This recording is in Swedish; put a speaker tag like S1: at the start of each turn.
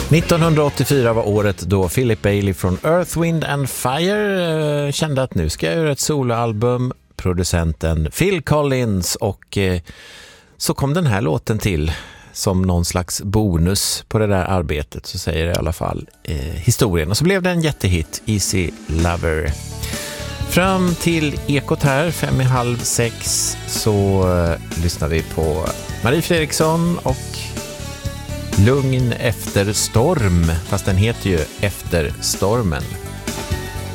S1: 1984 var året då Philip Bailey från Earth, Wind and Fire kände att nu ska jag göra ett soloalbum. Producenten Phil Collins, och så kom den här låten till som någon slags bonus på det där arbetet, så säger i alla fall historien. Och så blev det en jättehit, Easy Lover. Fram till Ekot här, 5:30, så lyssnar vi på Marie Fredriksson och Lugn efter storm, fast den heter ju Efter stormen.